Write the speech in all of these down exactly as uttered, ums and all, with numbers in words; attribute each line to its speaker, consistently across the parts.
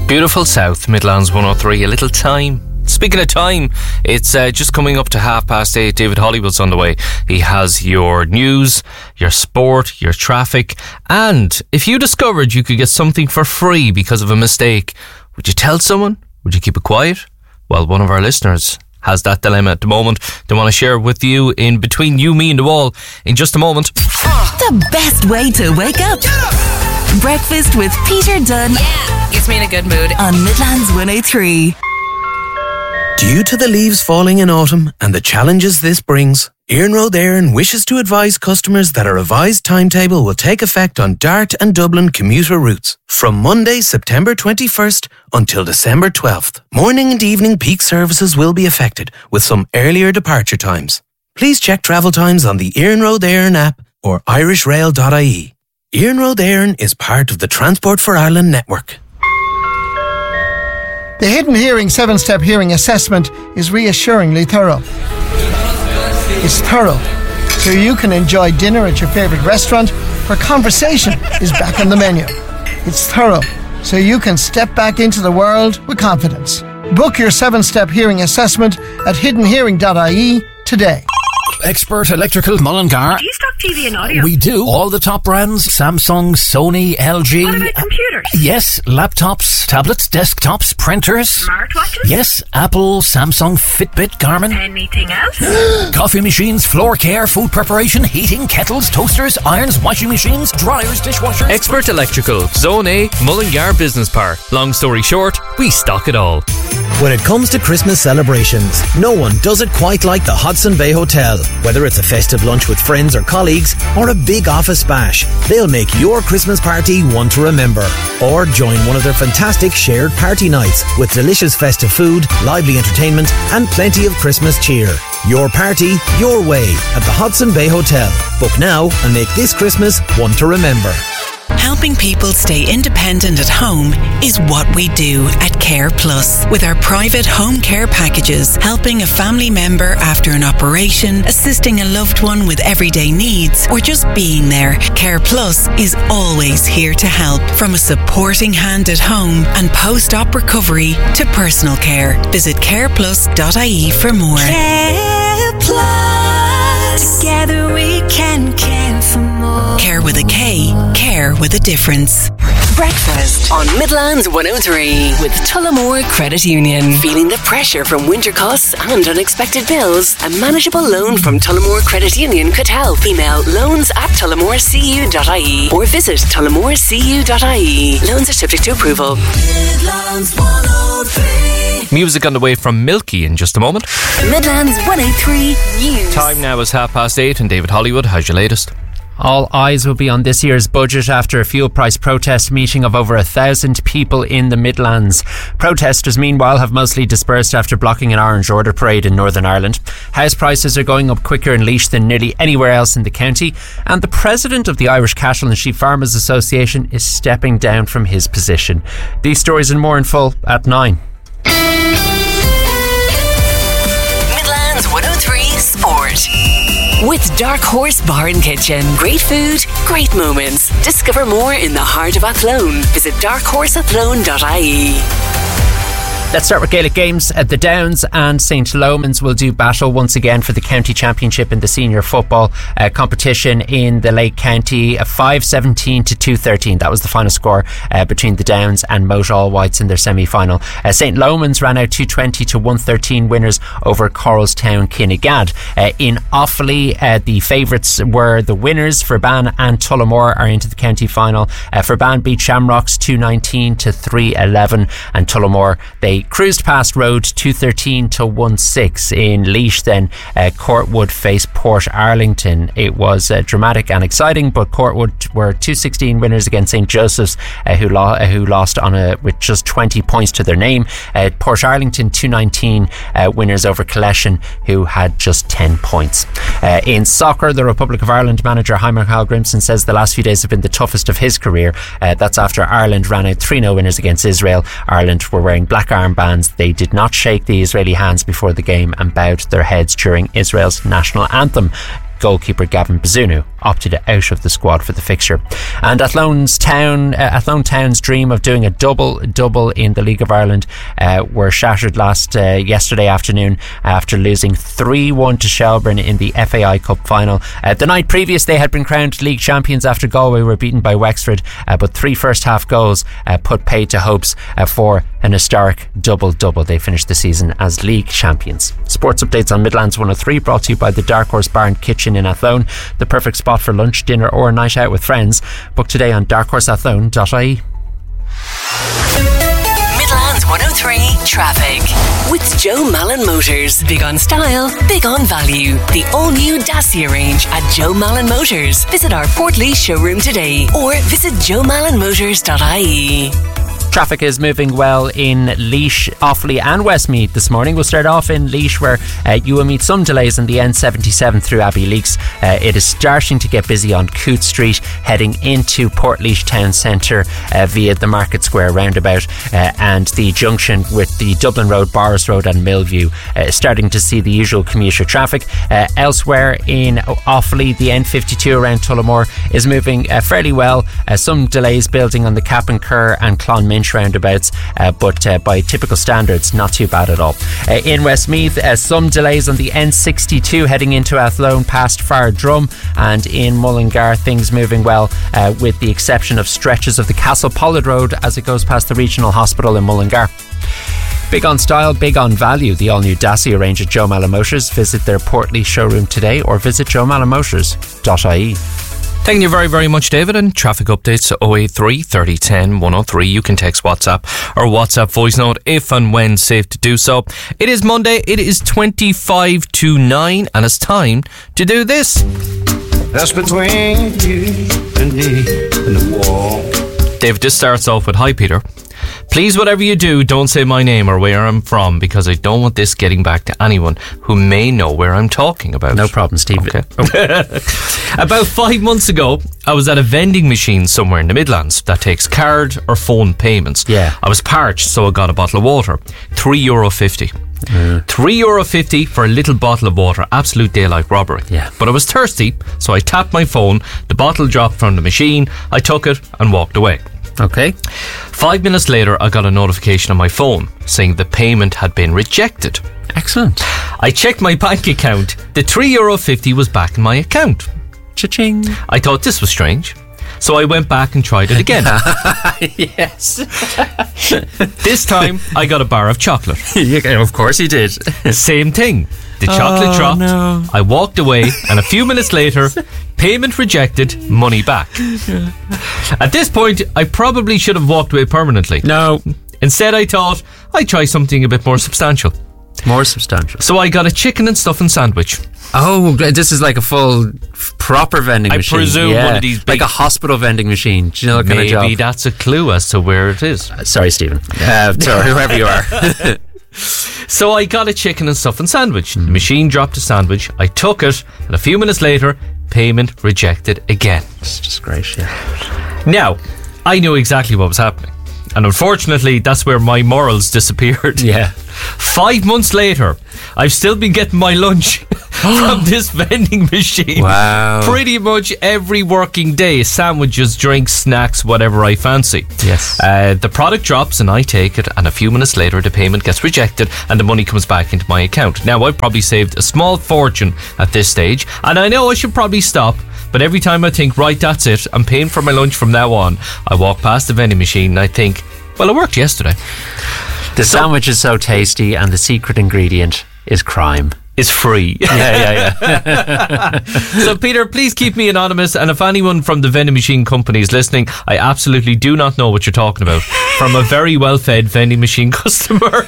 Speaker 1: Beautiful South, Midlands one oh three, a little time. Speaking of time, it's uh, just coming up to half past eight. David Hollywood's on the way. He has your news, your sport, your traffic, and if you discovered you could get something for free because of a mistake, would you tell someone? Would you keep it quiet? Well, one of our listeners has that dilemma at the moment. They want to share with you in Between You, Me and the Wall in just a moment.
Speaker 2: The best way to wake up. Breakfast with Peter Dunn.
Speaker 3: Yeah, gets me in a good mood.
Speaker 2: On Midlands one oh three.
Speaker 4: Due to the leaves falling in autumn and the challenges this brings, Iarnród Éireann wishes to advise customers that a revised timetable will take effect on Dart and Dublin commuter routes from Monday, September twenty-first until December twelfth. Morning and evening peak services will be affected with some earlier departure times. Please check travel times on the Iarnród Éireann app or irish rail dot I E. Iarnród Éireann is part of the Transport for Ireland network.
Speaker 5: The Hidden Hearing seven-step hearing assessment is reassuringly thorough. It's thorough, so you can enjoy dinner at your favourite restaurant where conversation is back on the menu. It's thorough, so you can step back into the world with confidence. Book your seven-step hearing assessment at hidden hearing dot I E today.
Speaker 6: Expert Electrical Mullingar.
Speaker 7: Do you stock T V and audio?
Speaker 6: We do. All the top brands. Samsung, Sony, L G.
Speaker 7: What about computers?
Speaker 6: Yes. Laptops, tablets, desktops, printers.
Speaker 7: Smartwatches?
Speaker 6: Yes. Apple, Samsung, Fitbit, Garmin.
Speaker 7: Anything else?
Speaker 6: Coffee machines, floor care, food preparation, heating, kettles, toasters, irons, washing machines, dryers, dishwashers.
Speaker 1: Expert Electrical, Zone A, Mullingar Business Park. Long story short, we stock it all.
Speaker 8: When it comes to Christmas celebrations, no one does it quite like the Hudson Bay Hotel. Whether it's a festive lunch with friends or colleagues, or a big office bash, they'll make your Christmas party one to remember. Or join one of their fantastic shared party nights with delicious festive food, lively entertainment, and plenty of Christmas cheer. Your party, your way at the Hudson Bay Hotel. Book now and make this Christmas one to remember.
Speaker 2: Helping people stay independent at home is what we do at Care Plus. With our private home care packages, helping a family member after an operation, assisting a loved one with everyday needs, or just being there, Care Plus is always here to help. From a supporting hand at home and post-op recovery to personal care. Visit care plus dot I E for more.
Speaker 9: Care Plus. Together we can care for more.
Speaker 2: Care with a K. Care with a difference.
Speaker 3: Breakfast on Midlands one oh three with Tullamore Credit Union. Feeling the pressure from winter costs and unexpected bills? A manageable loan from Tullamore Credit Union could help. Email loans at tullamore c u dot I E or visit tullamore c u dot I E. Loans are subject to approval.
Speaker 9: Midlands one oh three.
Speaker 1: Music on the way from Milky in just a moment.
Speaker 3: Midlands one oh three News.
Speaker 1: Time now is half past eight and David Hollywood has your latest.
Speaker 10: All eyes will be on this year's budget after a fuel price protest meeting of over a thousand people in the Midlands. Protesters, meanwhile, have mostly dispersed after blocking an Orange Order parade in Northern Ireland. House prices are going up quicker in Laois than nearly anywhere else in the county, and the president of the Irish Cattle and Sheep Farmers Association is stepping down from his position. These stories and more in full at nine.
Speaker 3: Midlands one oh three Sport. With Dark Horse Bar and Kitchen. Great food, great moments. Discover more in the heart of Athlone. Visit dark horse athlone dot I E.
Speaker 10: Let's start with Gaelic Games. At the Downs and Saint Lomans will do battle once again for the county championship in the senior football uh, competition in the Lake County. Uh, five seventeen to two thirteen. That was the final score uh, between the Downs and Moat All Whites in their semi-final. Uh, Saint Lomans ran out two twenty to one thirteen, winners over Coralstown Kinnegad. Uh, in Offaly, uh, the favourites were the winners. Verban and Tullamore are into the county final. Uh, Verban beat Shamrocks two nineteen to three eleven, and Tullamore, they cruised past Road two thirteen to one six. In Laois then, uh, Courtwood faced Port Arlington. It was uh, dramatic and exciting, but Courtwood were two sixteen winners against Saint Joseph's, uh, who, lo- uh, who lost on a with just twenty points to their name. uh, Port Arlington two nineteen uh, winners over Collection, who had just ten points. Uh, in soccer, the Republic of Ireland manager Heimer Hall-Grimson says the last few days have been the toughest of his career. Uh, that's after Ireland ran out three nil winners against Israel. Ireland were wearing black armbands. They did not shake the Israeli hands before the game and bowed their heads during Israel's national anthem. Goalkeeper Gavin Bazunu opted out of the squad for the fixture. And Athlone's Town, uh, Athlone Town's dream of doing a double double in the League of Ireland uh, were shattered last uh, yesterday afternoon after losing three one to Shelbourne in the F A I Cup final. Uh, the night previous, they had been crowned league champions after Galway were beaten by Wexford, uh, but three first half goals uh, put paid to hopes uh, for an historic double double. They finished the season as league champions. Sports updates on Midlands one oh three, brought to you by the Dark Horse Bar and Kitchen in Athlone, the perfect spot for lunch, dinner or a night out with friends. Book today on dark horse athlone dot I E.
Speaker 3: Midlands one oh three Traffic with Joe Malin Motors. Big on style, big on value. The all-new Dacia range at Joe Malin Motors. Visit our Portlaoise showroom today or visit joe malin motors dot I E.
Speaker 10: Traffic is moving well in Laois, Offaly and Westmeath this morning. We'll start off in Laois, where uh, you will meet some delays on the N seventy-seven through Abbey Leaks. Uh, it is starting to get busy on Coote Street, heading into Portlaoise Town Centre uh, via the Market Square roundabout uh, and the junction with the Dublin Road, Boris Road and Millview. Uh, starting to see the usual commuter traffic. Uh, elsewhere in Offaly, the N fifty-two around Tullamore is moving uh, fairly well. Uh, some delays building on the Cap and Kerr and Clonminch roundabouts, uh, but uh, by typical standards, not too bad at all. Uh, in Westmeath, uh, some delays on the N sixty-two heading into Athlone past Far Drum, and in Mullingar, things moving well, uh, with the exception of stretches of the Castle Pollard Road as it goes past the Regional Hospital in Mullingar. Big on style, big on value. The all-new Dacia range at Joe Malin Motors. Visit their Portlaoise showroom today or visit joe malin motors dot I E.
Speaker 1: Thank you very, very much, David. And traffic updates oh eight three, thirty, ten, one oh three. You can text WhatsApp or WhatsApp voice note if and when safe to do so. It is Monday. It is twenty-five to nine, and it's time to do this.
Speaker 11: That's between you and me and the wall.
Speaker 1: David, this starts off with, hi, Peter. Please, whatever you do, don't say my name or where I'm from, because I don't want this getting back to anyone who may know where I'm talking about.
Speaker 10: No problem, Steve.
Speaker 1: Okay. About five months ago, I was at a vending machine somewhere in the Midlands that takes card or phone payments.
Speaker 10: Yeah.
Speaker 1: I was parched, so I got a bottle of water. three euro fifty. Mm. three euro fifty for a little bottle of water. Absolute daylight robbery.
Speaker 10: Yeah.
Speaker 1: But I was thirsty, so I tapped my phone. The bottle dropped from the machine. I took it and walked away.
Speaker 10: Okay.
Speaker 1: Five minutes later, I got a notification on my phone saying the payment had been rejected.
Speaker 10: Excellent.
Speaker 1: I checked my bank account. The three euro fifty was back in my account.
Speaker 10: Cha-ching.
Speaker 1: I thought this was strange, so I went back and tried it again.
Speaker 10: Yes.
Speaker 1: This time, I got a bar of chocolate.
Speaker 10: Yeah, of course you did.
Speaker 1: Same thing. The chocolate
Speaker 10: Oh,
Speaker 1: dropped.
Speaker 10: no.
Speaker 1: I walked away, and a few minutes later, payment rejected, money back. At this point, I probably should have walked away permanently.
Speaker 10: No.
Speaker 1: Instead, I thought I'd try something a bit more substantial.
Speaker 10: More substantial.
Speaker 1: So I got a chicken and stuffing sandwich.
Speaker 10: Oh, this is like a full, f- proper vending
Speaker 1: I
Speaker 10: machine.
Speaker 1: presume
Speaker 10: Yeah.
Speaker 1: one of these big-
Speaker 10: like a hospital vending machine. Do you know what kind of
Speaker 1: Maybe
Speaker 10: job?
Speaker 1: that's a clue as to where it is.
Speaker 10: Uh, sorry, Stephen. Uh, sorry, whoever you are.
Speaker 1: So I got a chicken and stuffing sandwich. The machine dropped a sandwich. I took it, and a few minutes later, payment rejected again.
Speaker 10: It's just great, yeah.
Speaker 1: Now, I knew exactly what was happening, and unfortunately, that's where my morals disappeared.
Speaker 10: Yeah.
Speaker 1: Five months later, I've still been getting my lunch from this vending machine.
Speaker 10: Wow.
Speaker 1: Pretty much every working day. Sandwiches, drinks, snacks, whatever I fancy.
Speaker 10: Yes.
Speaker 1: Uh, the product drops and I take it, and a few minutes later the payment gets rejected and the money comes back into my account. Now, I've probably saved a small fortune at this stage, and I know I should probably stop, but every time I think, right, that's it, I'm paying for my lunch from now on, I walk past the vending machine and I think, well, it worked yesterday.
Speaker 10: The so, sandwich is so tasty, and the secret ingredient is crime.
Speaker 1: Is free.
Speaker 10: Yeah, yeah, yeah.
Speaker 1: So, Peter, please keep me anonymous, and if anyone from the vending machine company is listening, I absolutely do not know what you're talking about. From a very well-fed vending machine customer.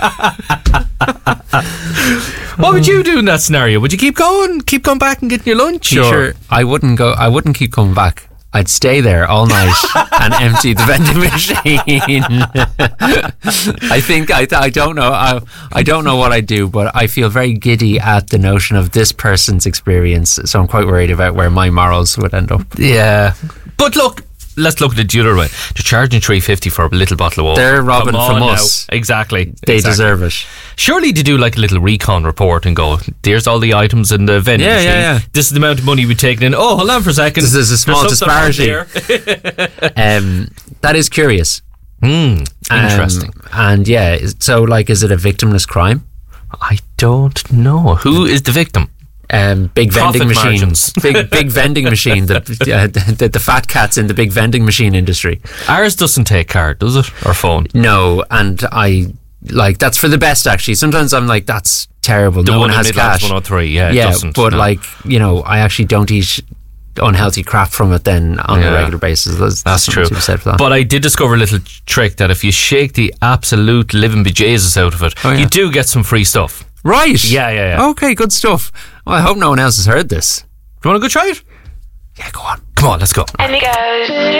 Speaker 1: What would you do in that scenario? Would you keep going, keep going back and getting your lunch?
Speaker 10: Sure, I wouldn't go. I wouldn't keep coming back. I'd stay there all night and empty the vending machine. I think I, I don't know I, I don't know what I'd do, but I feel very giddy at the notion of this person's experience, so I'm quite worried about where my morals would end up.
Speaker 1: Yeah, but look, let's look at it the other way. They're charging three fifty for a little bottle of water.
Speaker 10: They're robbing
Speaker 1: Come
Speaker 10: from
Speaker 1: on
Speaker 10: us.
Speaker 1: now. Exactly.
Speaker 10: They
Speaker 1: exactly.
Speaker 10: deserve it.
Speaker 1: Surely they do like a little recon report and go, there's all the items in the vending
Speaker 10: Yeah,
Speaker 1: machine.
Speaker 10: yeah, yeah.
Speaker 1: This is the amount of money we've taken in. Oh, hold on for a second.
Speaker 10: This is a small
Speaker 1: There's something wrong
Speaker 10: disparity.
Speaker 1: here.
Speaker 10: um, that is curious.
Speaker 1: Hmm. Interesting.
Speaker 10: Um, and yeah, is- so like, is it a victimless crime?
Speaker 1: I don't know. Who is the victim?
Speaker 10: Um, big
Speaker 1: Profit
Speaker 10: vending machine,
Speaker 1: margins.
Speaker 10: big big vending machine. The, uh, the the fat cats in the big vending machine industry.
Speaker 1: Ours doesn't take card, does it? Or phone?
Speaker 10: No, and I like that's for the best. Actually, sometimes I'm like, that's terrible.
Speaker 1: The
Speaker 10: no
Speaker 1: one
Speaker 10: one
Speaker 1: in
Speaker 10: has
Speaker 1: Midlands
Speaker 10: cash.
Speaker 1: one oh three, yeah, it
Speaker 10: yeah,
Speaker 1: doesn't,
Speaker 10: but
Speaker 1: no.
Speaker 10: like you know, I actually don't eat unhealthy crap from it then on
Speaker 1: Yeah.
Speaker 10: a regular basis. That's,
Speaker 1: That's
Speaker 10: something
Speaker 1: true.
Speaker 10: to be said for that.
Speaker 1: But I did discover a little trick that if you shake the absolute living bejesus out of it,
Speaker 10: Oh, yeah.
Speaker 1: you do get some free stuff.
Speaker 10: Right.
Speaker 1: Yeah, yeah, yeah.
Speaker 10: Okay, good stuff. Well, I hope no one else has heard this.
Speaker 1: Do you want to go try it?
Speaker 10: Yeah, go on.
Speaker 1: Come on, let's go.
Speaker 9: And it goes.